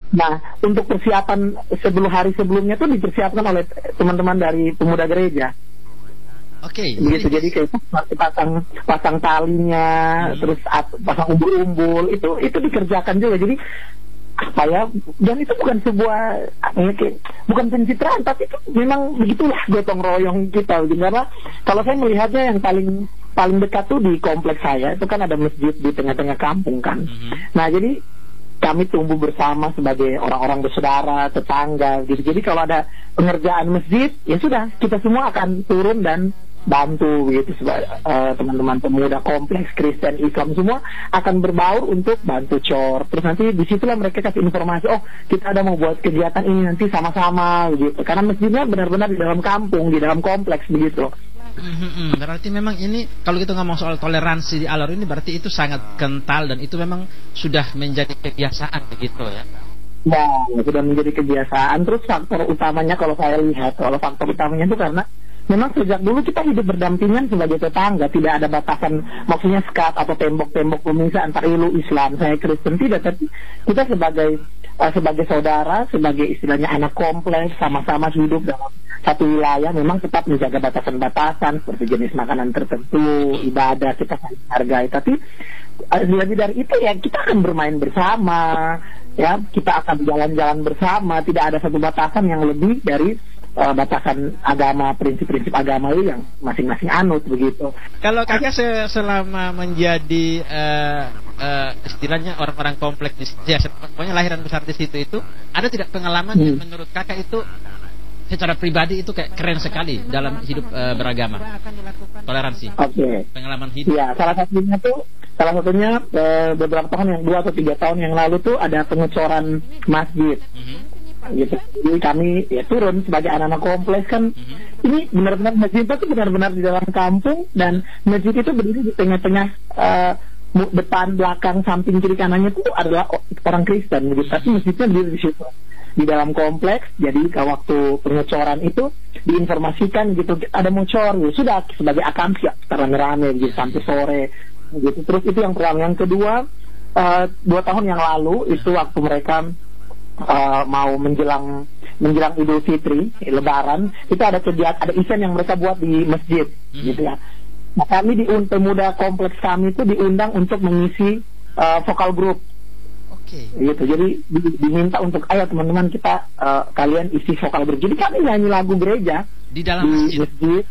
Nah, untuk persiapan hari sebelumnya tuh dipersiapkan oleh teman-teman dari pemuda gereja. Oke. Begitu, jadi kayak pasang talinya, terus pasang umbul-umbul, itu dikerjakan juga. Jadi apa ya? Dan itu bukan sebuah bukan pencitraan, tapi itu memang begitulah gotong royong kita. Karena kalau saya melihatnya yang paling dekat tuh di kompleks saya itu kan ada masjid di tengah-tengah kampung kan. Nah, jadi kami tumbuh bersama sebagai orang-orang bersaudara, tetangga gitu. Jadi kalau ada pengerjaan masjid, ya sudah, kita semua akan turun dan bantu gitu. Teman-teman pemuda kompleks Kristen Islam semua akan berbaur untuk bantu cor. Terus nanti disitulah mereka kasih informasi, oh kita ada mau buat kegiatan ini nanti sama-sama gitu. Karena masjidnya benar-benar di dalam kampung, di dalam kompleks begitu. Berarti memang ini kalau kita ngomong soal toleransi di Alor ini berarti itu sangat kental dan itu memang sudah menjadi kebiasaan begitu ya. Ya, sudah menjadi kebiasaan. Terus faktor utamanya kalau saya lihat, faktor utamanya itu karena memang sejak dulu kita hidup berdampingan sebagai tetangga, tidak ada batasan, maksudnya sekat atau tembok-tembok pemisah antar Islam, saya Kristen, tidak, tapi kita sebagai saudara, sebagai istilahnya anak kompleks, sama-sama hidup dalam satu wilayah, memang tetap menjaga batasan-batasan seperti jenis makanan tertentu, ibadah kita saling hargai. Tapi lebih dari itu ya kita akan bermain bersama, ya kita akan jalan-jalan bersama, tidak ada satu batasan yang lebih dari batasan agama, prinsip-prinsip agama itu yang masing-masing anut begitu. Kalau kakak selama menjadi istilahnya orang-orang kompleks pokoknya lahiran besar di situ itu, ada tidak pengalaman yang menurut kakak itu secara pribadi itu kayak keren sekali dalam hidup beragama, toleransi? Oke. Pengalaman hidup. Ya, salah satunya beberapa tahun yang 2 atau 3 tahun yang lalu tuh ada pengecoran masjid. Gitu. Jadi kami ya turun sebagai anak-anak kompleks kan. Ini benar-benar masjid itu benar-benar di dalam kampung, dan masjid itu berdiri di tengah-tengah, depan, belakang, samping, kiri, kanannya itu adalah orang Kristen gitu. Tapi masjidnya berdiri di situ di dalam kompleks. Jadi kalau waktu pengecoran itu diinformasikan gitu, ada mau cor, ya sudah sebagai akam siap rame-rame gitu sampai sore gitu. Terus itu yang pertama. Yang kedua, 2 tahun yang lalu itu waktu mereka mau menjelang Idul Fitri, Lebaran, itu ada kegiatan, ada event yang mereka buat di masjid, gitu ya. Nah, kami pemuda kompleks kami itu diundang untuk mengisi vokal group, gitu. Jadi diminta untuk ayo teman-teman kita kalian isi vokal group. Jadi kami nyanyi lagu gereja di dalam masjid,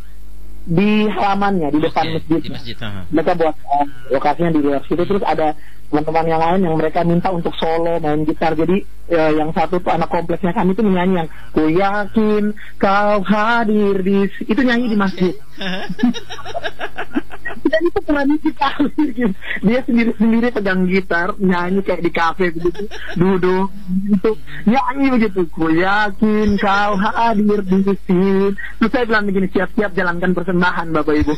di halamannya, di depan masjid. Mereka buat lokasinya di luar situ. Terus ada teman-teman yang lain yang mereka minta untuk solo main gitar. Jadi yang satu tuh anak kompleksnya kami tuh menyanyi yang ku yakin kau hadir itu nyanyi di masjid. Dan itu tradisi kami gitu. Dia sendiri pegang gitar, nyanyi kayak di kafe begitu, duduk gitu, nyanyi begitu, ku yakin kau hadir di sini. Terus saya bilang begini, siap-siap jalankan persembahan Bapak Ibu.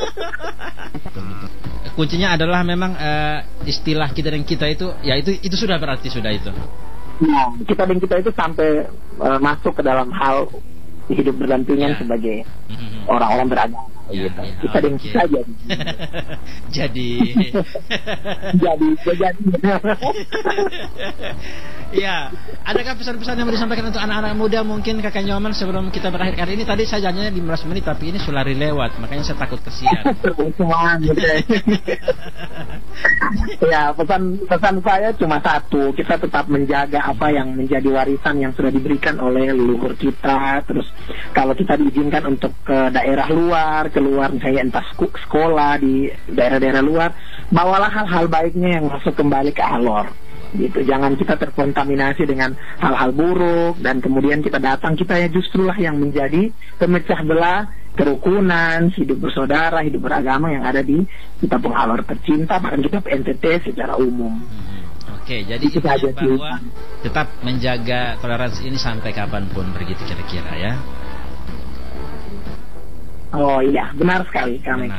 Kuncinya adalah memang istilah kita dan kita itu, ya itu sudah berarti sudah itu. Nah, kita dan kita itu sampai masuk ke dalam hal hidup berdampingan sebagai orang-orang beragama. Gitu. Kita dan kita jadi. Ya, adakah pesan-pesan yang mau disampaikan untuk anak-anak muda mungkin Kakak Nyoman sebelum kita berakhir kali ini? Tadi saya janjinya 15 menit tapi ini sudah lari lewat, makanya saya takut kesian. Ya, pesan saya cuma satu, kita tetap menjaga apa yang menjadi warisan yang sudah diberikan oleh leluhur kita. Terus kalau kita diizinkan untuk ke daerah luar, keluar misalnya entah sekolah di daerah-daerah luar, bawalah hal-hal baiknya yang masuk kembali ke Alor. Gitu, jangan kita terkontaminasi dengan hal-hal buruk dan kemudian kita datang, kita ya justrulah yang menjadi pemecah belah kerukunan, hidup bersaudara, hidup beragama yang ada di kita Alor tercinta, bahkan juga PNTT secara umum. Oke, jadi itu bahwa tetap menjaga toleransi ini sampai kapanpun begitu kira-kira ya. Oh iya, benar sekali kami.